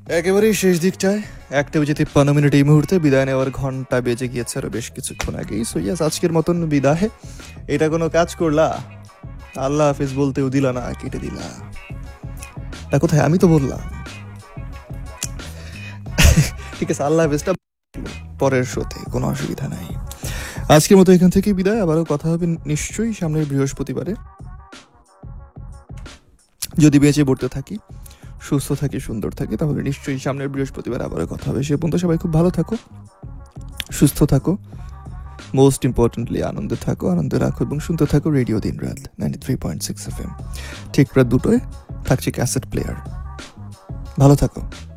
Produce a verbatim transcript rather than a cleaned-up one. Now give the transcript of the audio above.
একেবারেই শেষ দিকটায় একটা বেজে তিপ্পান্ন মিনিট এই মুহূর্তে বিদায় নেওয়ার ঘন্টা বেজে গিয়েছে আরো বেশ কিছুক্ষণ আগেই। সো ইয়াস, আজকের মতন বিদায়। এটা কোনো কাজ করলা, আল্লাহ হাফিজ বলতেও দিলা না, কেটে দিলা। তা কোথায়, আমি তো বললাম। ঠিক আছে, আল্লাহ হাফিজটা পরের শোতে, কোনো অসুবিধা নাই। আজকের মতো এখান থেকে বিদায়, আবারও কথা হবে নিশ্চয়ই সামনের বৃহস্পতিবারে, যদি বেঁচে পড়তে থাকি, সুস্থ থাকি, সুন্দর থাকি, তাহলে নিশ্চয়ই সামনের বৃহস্পতিবার আবারও কথা হবে। সে পর্যন্ত সবাই খুব ভালো থাকো, সুস্থ থাকো, মোস্ট ইম্পর্টেন্টলি আনন্দে থাকো, আনন্দে রাখো এবং শুনতে থাকো রেডিও দিন রাত ninety three point six F M. ঠিক রাত দুটোয় থাকছে ক্যাসেট প্লেয়ার। ভালো থাকো।